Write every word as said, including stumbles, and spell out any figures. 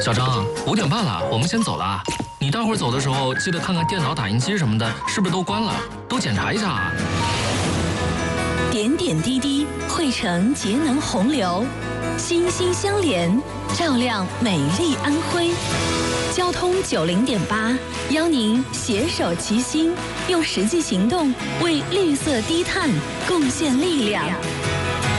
小张，五点半了，我们先走了。你待会儿走的时候，记得看看电脑、打印机什么的，是不是都关了？都检查一下啊。 点点滴滴汇成节能洪流，心心相连，照亮美丽安徽。交通九零点八，邀您携手齐心，用实际行动为绿色低碳贡献力量。